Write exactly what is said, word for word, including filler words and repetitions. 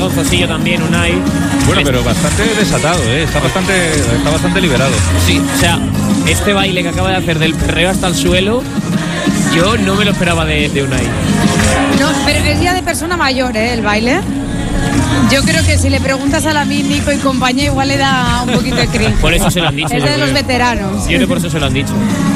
vergonzosillo también, Unai. Bueno, pero bastante desatado, ¿eh? Está bastante, está bastante liberado. Sí, o sea, este baile que acaba de hacer del perreo hasta el suelo, yo no me lo esperaba de, de Unai. No, pero es ya de persona mayor, ¿eh? El baile. Yo creo que si le preguntas a la Min, Nico y compañía, igual le da un poquito de cringe. Por eso se lo han dicho. Es de los veteranos. Yo creo que por eso se lo han dicho.